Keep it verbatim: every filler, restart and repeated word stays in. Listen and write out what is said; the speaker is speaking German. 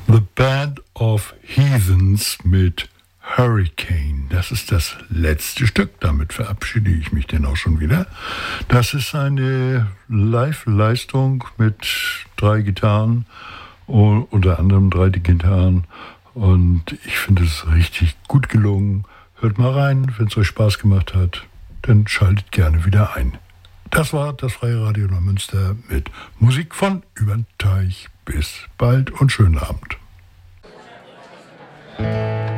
The Band of Heathens mit Hurricane. Das ist das letzte Stück. Damit verabschiede ich mich denn auch schon wieder. Das ist eine Live-Leistung mit drei Gitarren, unter anderem drei Gitarren. Und ich finde es richtig gut gelungen. Hört mal rein, wenn es euch Spaß gemacht hat. Dann schaltet gerne wieder ein. Das war das Freie Radio Neumünster mit Musik von übern Teich. Bis bald und schönen Abend.